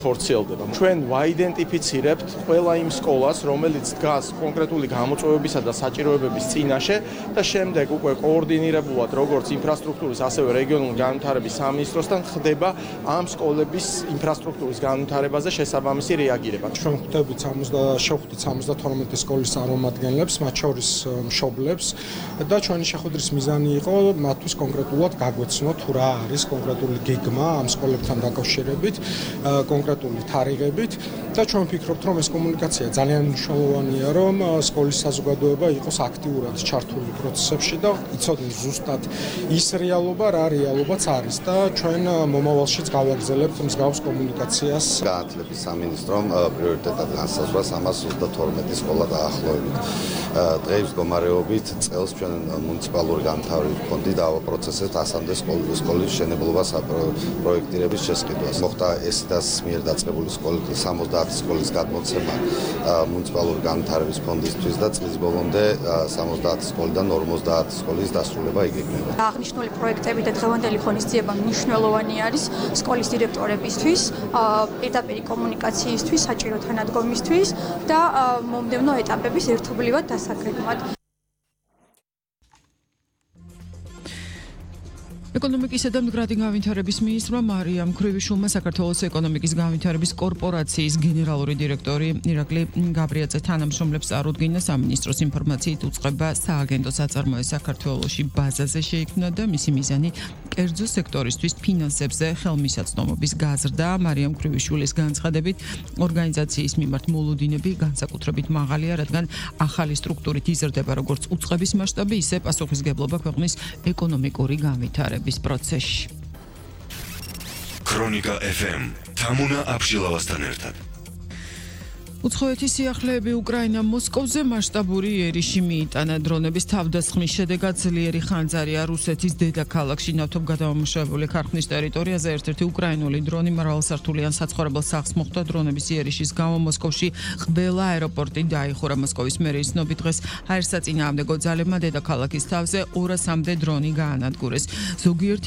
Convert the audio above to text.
ხორციელდება. ჩვენ ვაიდენტიფიცირებთ ყველა იმ სკოლას, რომელიც დგას კონკრეტული გამოწვევებისა და საჭიროებების წინაშე და შემდეგ უკვე კოორდინირებულად როგორც ინფრასტრუქტურის, ასევე რეგიონული განვითარების სამინისტროსთან ხდება ამ სკოლების ინფრასტრუქტურის განვითარებაზე შესაბამისი რეაგირება. ჩვენ ხვდებით 72 სკოლის წარმომადგენლებს, მათ შორის მშობლებს და ჩვენი შეხვედრის მიზანი იყო მათთვის კონკრეტულად გაგვეცნოთ თუ რა არის კონკრეტული გეგმა ამ სკოლებთან დაკავშირებით, კონკრეტული თარიღებით და ჩვენ ვფიქრობთ, რომ ეს კომუნიკაცია ძალიან მნიშვნელოვანია, რომ სკოლის საზოგადოება იყოს აქტიურად ჩართული პროცესებში და იცოდნენ ზუსტად ის რეალობა, რა რეალობაც არის და ჩვენ მომავალშიც გავაგრძელებთ მსგავს კომუნიკაციას. განათლების სამინისტრომ პრიორიტეტად განსაზღვრა 332 სკოლა დაახლოებით. დღეის მდგომარეობით წელს ჩვენ მუნიციპალური განვითარების ფონდი დავაპროცესებთ 100-მდე სკოლის მშენებლობას პროექტირების შესყიდვას. მოხდა ესიდას მიერ დაწყებული 70 სკოლის გადმოცემა მუნიციპალური განვითარების ფონდისთვის და წლის ბოლომდე 70 სკოლიდან 50 სკოლის დასრულება იგეგმება. აღნიშნული პროექტები და დღევანდელი ღონისძიება მნიშვნელოვანი არის სკოლის დირექტორებისთვის, პირდაპირ კომუნიკაციისთვის, საჭირო თანადგომისთვის და მომდევნო ეტაპების ერთობლივად დასაგეგმად. ეკონომიკისა და მდგრადი განვითარების მინისტრმა მარიამ ქრივიშვილმა საქართველოს ეკონომიკის განვითარების კორპორაციის გენერალური დირექტორი ირაკლი გაბრიაძე თანამშრომლებს წარუდგინა სამინისტროს ინფორმაციით უწყება სააგენტო საწარმოე საქართველოში ბაზაზე შეიქმნა და მისი მიზანი კერძო სექტორისთვის ფინანსებზე ხელმისაწვდომობის გაზრდა. მარიამ ქრივიშვილის განცხადებით ორგანიზაციის მიმართ მოლოდინები განსაკუთრებით მაღალია, რადგან ახალი სტრუქტურით იზრდება როგორც უწყების მასშტაბი, ისე პასუხისგებლობა ქვეყნის ეკონომიკური განვითარების პროცესში. ქრონიკა FM თამუნა აბშილავასთან ერთად. უცხოეთის სიახლეები უკრაინამ მოსკოვზე მასშტაბური იერიში მიიტანა. დრონების თავდასხმის შედეგად ძლიერი ხანძარია რუსეთის დედაქალაქში ნავთობგადამამუშავებელი ქარხნის ტერიტორიაზე. ერთ-ერთი უკრაინული დრონი მრავალსართულიან საცხოვრებელ სახლს მოხვდა. დრონების იერიშის გამო მოსკოვში ყველა აეროპორტი დაიხურა. მოსკოვის მერიის ცნობით დღეს აირსაწინააღმდეგო ძალებმა დედაქალაქის თავზე 200-მდე დრონი გაანადგურეს. ზოგიერთი